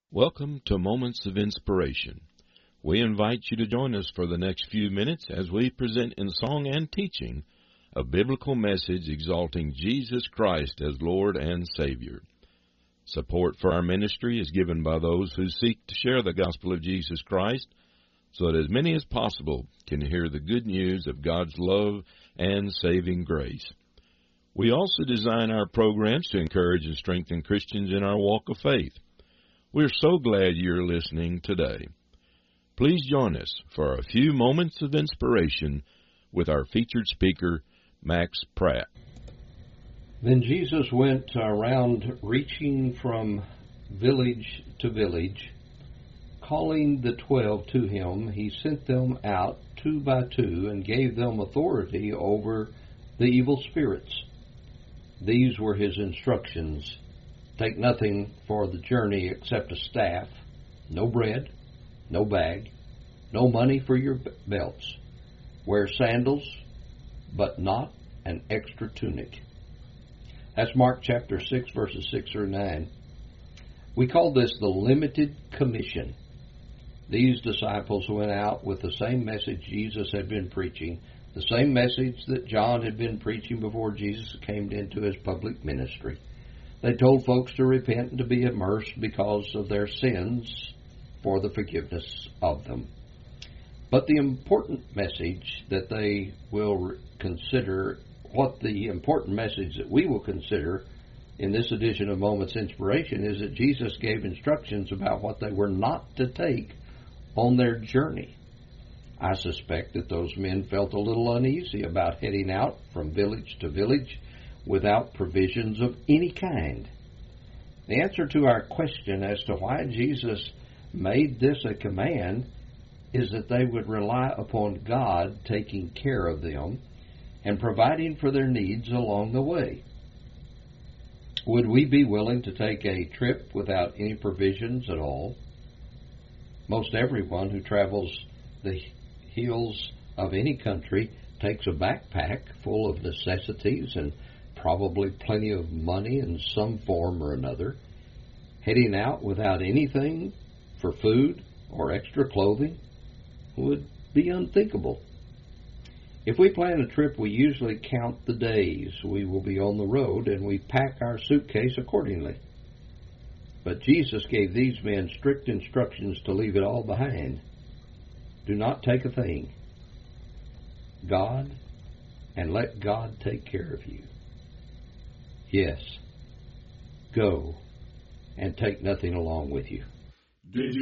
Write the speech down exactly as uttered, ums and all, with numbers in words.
Welcome to Moments of Inspiration. We invite you to join us for the next few minutes as we present in song and teaching a biblical message exalting Jesus Christ as Lord and Savior. Support for our ministry is given by those who seek to share the gospel of Jesus Christ so that as many as possible can hear the good news of God's love and saving grace. We also design our programs to encourage and strengthen Christians in our walk of faith. We're so glad you're listening today. Please join us for a few moments of inspiration with our featured speaker, Max Pratt. Then Jesus went around reaching from village to village. Calling the twelve to him, he sent them out two by two and gave them authority over the evil spirits. These were his instructions. Take nothing for the journey except a staff, no bread, no bag, no money for your belts. Wear sandals, but not an extra tunic. That's Mark chapter six, verses six through nine. We call this the limited commission. These disciples went out with the same message Jesus had been preaching, the same message that John had been preaching before Jesus came into his public ministry. They told folks to repent and to be immersed because of their sins for the forgiveness of them. But the important message that they will consider, what the important message that we will consider in this edition of Moments Inspiration is that Jesus gave instructions about what they were not to take on their journey. I suspect that those men felt a little uneasy about heading out from village to village without provisions of any kind. The answer to our question as to why Jesus made this a command is that they would rely upon God taking care of them and providing for their needs along the way. Would we be willing to take a trip without any provisions at all? Most everyone who travels the hills of any country takes a backpack full of necessities and probably plenty of money in some form or another. Heading out without anything for food or extra clothing would be unthinkable. If we plan a trip, we usually count the days we will be on the road and we pack our suitcase accordingly. But Jesus gave these men strict instructions to leave it all behind. Do not take a thing. God, and let God take care of you. Yes, go and take nothing along with you. Did you